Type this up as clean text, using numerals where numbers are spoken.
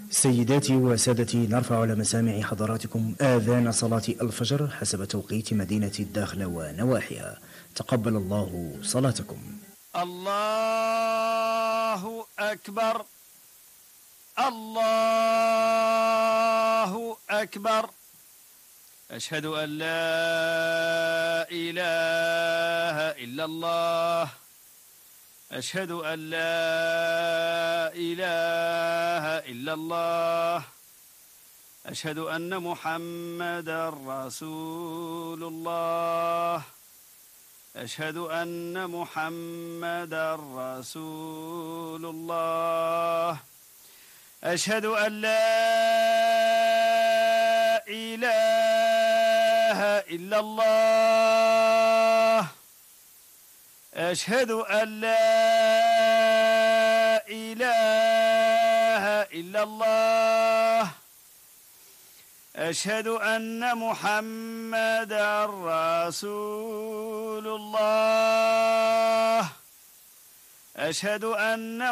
سيداتي وسادتي، نرفع على مسامع حضراتكم آذان صلاة الفجر حسب توقيت مدينة الداخلة ونواحيها. تقبل الله صلاتكم. الله أكبر، الله أكبر. أشهد أن لا إله إلا الله، أشهد أن لا إله إلا الله، أشهد أن محمدًا رسول الله، أشهد أن محمدًا رسول الله، أشهد أن لا إله إلا الله، أشهد أن لا إله إلا الله، أشهد أن محمدًا رسول الله، أشهد أن